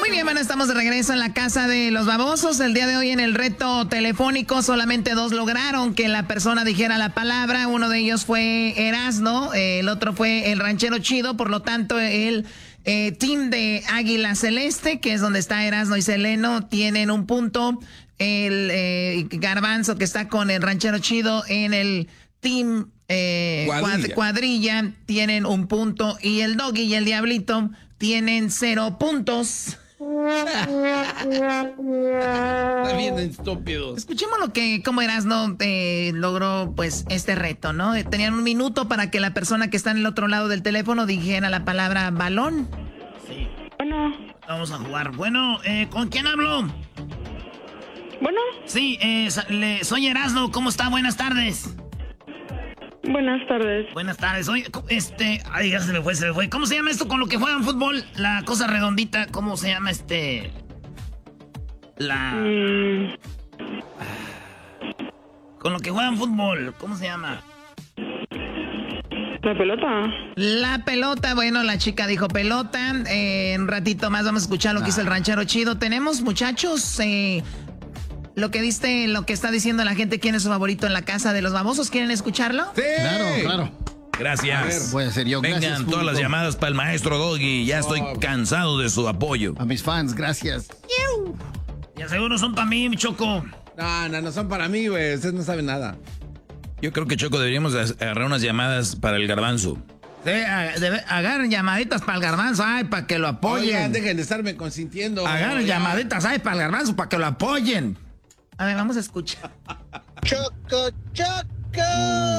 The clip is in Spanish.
Muy bien, bueno, estamos de regreso en la casa de los babosos. El día de hoy en el reto telefónico solamente 2 lograron que la persona dijera la palabra. Uno de ellos fue Erasno, el otro fue el ranchero chido. Por lo tanto, el team de Águila Celeste, que es donde está Erasno y Seleno, tienen un punto. El Garbanzo, que está con el ranchero chido en el team cuadrilla, tienen un punto. Y el Doggy y el Diablito tienen 0 puntos. Está bien estúpido. Escuchemos cómo Erasno logró pues este reto, ¿no? Tenían 1 minuto para que la persona que está en el otro lado del teléfono dijera la palabra balón. Sí. Bueno. Vamos a jugar. Bueno, ¿con quién hablo? Bueno. Sí, soy Erasno. ¿Cómo está? Buenas tardes. Buenas tardes. Buenas tardes. Oye, ay, ya se me fue. ¿Cómo se llama esto con lo que juegan fútbol? La cosa redondita, ¿cómo se llama Con lo que juegan fútbol, ¿cómo se llama? ¿La pelota? La pelota, bueno, la chica dijo pelota. Un ratito más vamos a escuchar lo que hizo el ranchero chido. Tenemos, muchachos, lo que está diciendo la gente, quién es su favorito en la casa de los babosos. ¿Quieren escucharlo? Sí. Claro. Gracias. A ver, voy a hacer yo. Vengan Gracias, todas las llamadas para el maestro Doggy. Ya estoy cansado de su apoyo. A mis fans, gracias. Ya seguro son para mí, Choco. No son para mí, güey. Ustedes no saben nada. Yo creo que, Choco, deberíamos agarrar unas llamadas para el Garbanzo. Sí, agarren llamaditas para el Garbanzo, para que lo apoyen. Oigan, dejen de estarme consintiendo. Agarren llamaditas, para el Garbanzo, para que lo apoyen. A ver, vamos a escuchar. Choco.